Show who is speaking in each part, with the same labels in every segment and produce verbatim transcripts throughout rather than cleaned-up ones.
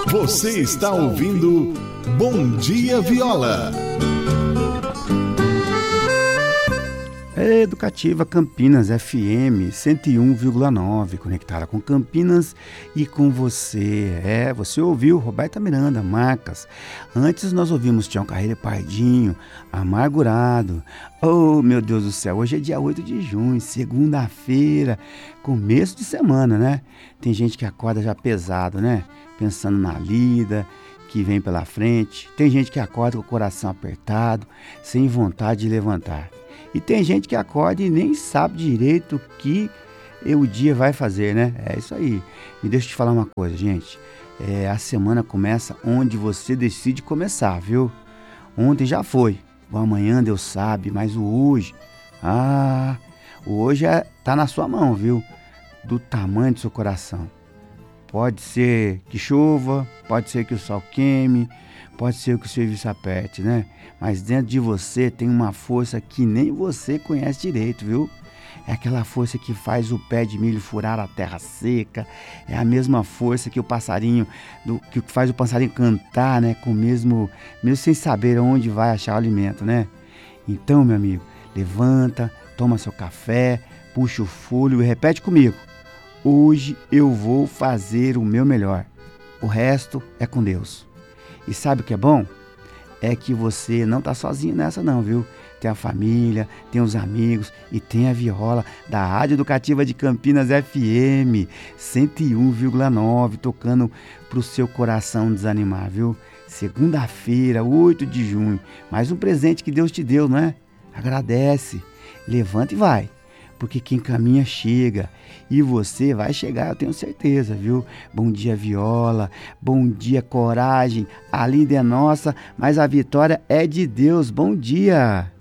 Speaker 1: Você está ouvindo Bom Dia Viola.
Speaker 2: Educativa Campinas F M cento e um vírgula nove, conectada com Campinas e com você. É, você ouviu Roberta Miranda, Marcas. Antes nós ouvimos Tião Carreiro e Pardinho, Amargurado. Oh, meu Deus do céu, hoje é dia oito de junho, segunda-feira, começo de semana, né? Tem gente que acorda já pesado, né? Pensando na lida que vem pela frente. Tem gente que acorda com o coração apertado, sem vontade de levantar. E tem gente que acorda e nem sabe direito o que o dia vai fazer, né? É isso aí. E deixa eu te falar uma coisa, gente. É, a semana começa onde você decide começar, viu? Ontem já foi. O amanhã Deus sabe, mas o hoje... Ah, o hoje é, tá na sua mão, viu? Do tamanho do seu coração. Pode ser que chova, pode ser que o sol queime, pode ser que o serviço aperte, né? Mas dentro de você tem uma força que nem você conhece direito, viu? É aquela força que faz o pé de milho furar a terra seca. É a mesma força que o passarinho, do, que faz o passarinho cantar, né? Com mesmo, mesmo sem saber onde vai achar o alimento, né? Então, meu amigo, levanta, toma seu café, puxa o fôlego e repete comigo. Hoje eu vou fazer o meu melhor. O resto é com Deus. E sabe o que é bom? É que você não tá sozinho nessa não, viu? Tem a família, tem os amigos e tem a viola da Rádio Educativa de Campinas F M cento e um vírgula nove, tocando pro seu coração desanimar, viu? Segunda-feira, oito de junho, mais um presente que Deus te deu, não é? Agradece, levanta e vai. Porque quem caminha chega e você vai chegar, eu tenho certeza, viu? Bom dia, viola, bom dia, coragem, a lida é nossa, mas a vitória é de Deus. Bom dia!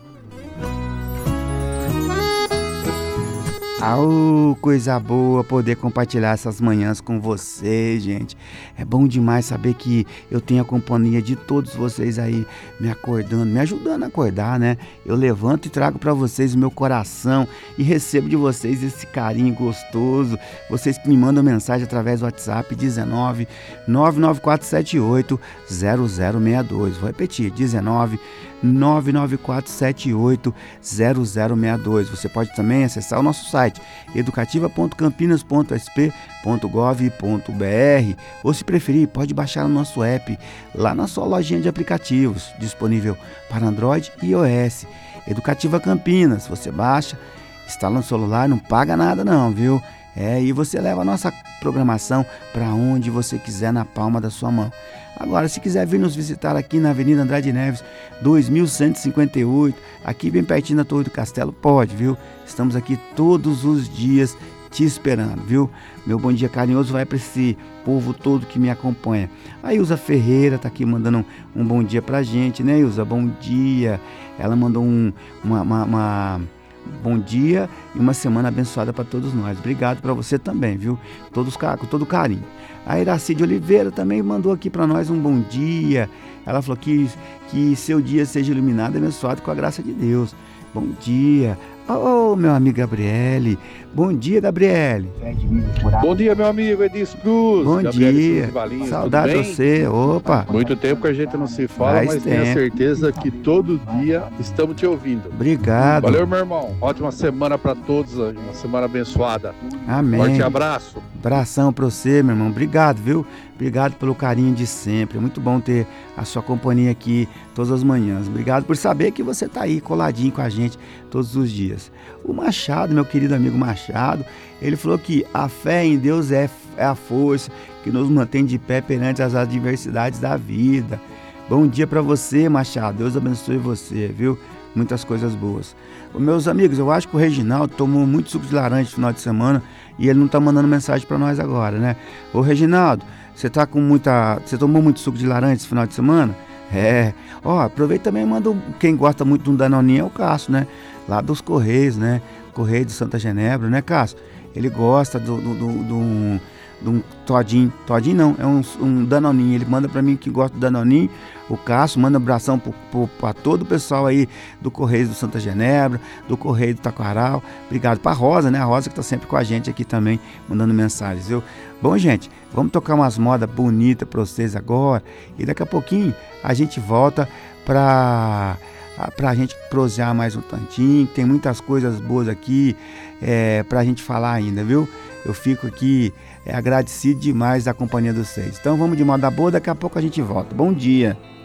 Speaker 2: Oh, coisa boa poder compartilhar essas manhãs com vocês, gente. É bom demais saber que eu tenho a companhia de todos vocês aí me acordando, me ajudando a acordar, né? Eu levanto e trago para vocês o meu coração e recebo de vocês esse carinho gostoso. Vocês que me mandam mensagem através do WhatsApp dezenove, nove nove quatro sete oito, zero zero seis dois. Vou repetir, dezenove, nove nove quatro sete oito, zero zero seis dois. Você pode também acessar o nosso site educativa ponto campinas ponto s p ponto gov ponto b r ou, se preferir, pode baixar o nosso app lá na sua lojinha de aplicativos, disponível para Android e iOS. Educativa Campinas, você baixa, instala no celular, não paga nada não, viu? É, e você leva a nossa programação para onde você quiser na palma da sua mão. Agora, se quiser vir nos visitar aqui na Avenida Andrade Neves, dois mil cento e cinquenta e oito, aqui bem pertinho da Torre do Castelo, pode, viu? Estamos aqui todos os dias te esperando, viu? Meu bom dia carinhoso vai para esse povo todo que me acompanha. A Ilza Ferreira tá aqui mandando um, um bom dia pra gente, né, Ilza? Bom dia. Ela mandou um, uma... uma, uma bom dia e uma semana abençoada para todos nós. Obrigado para você também, viu? Todos, com todo carinho. A Iracide Oliveira também mandou aqui para nós um bom dia. Ela falou que, que seu dia seja iluminado e abençoado com a graça de Deus. Bom dia. Oh, meu amigo Gabriele. Bom dia, Gabriele.
Speaker 3: Bom dia, meu amigo Edis Cruz.
Speaker 2: Bom
Speaker 3: Gabriele
Speaker 2: dia.
Speaker 3: Valinhos,
Speaker 2: saudade de você. Opa.
Speaker 3: Muito tempo que a gente não se fala,
Speaker 2: Faz
Speaker 3: mas
Speaker 2: tempo.
Speaker 3: tenho certeza que todo dia estamos te ouvindo.
Speaker 2: Obrigado.
Speaker 3: Valeu, meu irmão. Ótima semana para todos, uma semana abençoada.
Speaker 2: Amém.
Speaker 3: Forte abraço.
Speaker 2: Abração para você, meu irmão. Obrigado, viu? Obrigado pelo carinho de sempre. É muito bom ter a sua companhia aqui todas as manhãs. Obrigado por saber que você está aí coladinho com a gente todos os dias. O Machado, meu querido amigo Machado, ele falou que a fé em Deus é, é a força que nos mantém de pé perante as adversidades da vida. Bom dia para você, Machado. Deus abençoe você, viu? Muitas coisas boas. Meus amigos, eu acho que o Reginaldo tomou muito suco de laranja no final de semana e ele não tá mandando mensagem para nós agora, né? Ô, Reginaldo, você tá com muita... Você tomou muito suco de laranja esse final de semana? É. Ó, aproveita também e manda... Um... Quem gosta muito de um danoninho é o Cássio, né? Lá dos Correios, né? Correio de Santa Genebra, né, Cássio? Ele gosta do, do, do, do, de um todinho, todinho não, é um, um danoninho, ele manda para mim que gosta do danoninho, o Cássio, manda um abração para todo o pessoal aí do Correio do Santa Genebra, do Correio do Taquaral, obrigado para a Rosa, né, a Rosa que está sempre com a gente aqui também, mandando mensagens, viu? Bom, gente, vamos tocar umas modas bonitas para vocês agora, e daqui a pouquinho a gente volta para para a gente prosear mais um tantinho, tem muitas coisas boas aqui é, para a gente falar ainda, viu? Eu fico aqui é, agradecido demais da companhia de vocês. Então vamos de moda boa, daqui a pouco a gente volta. Bom dia!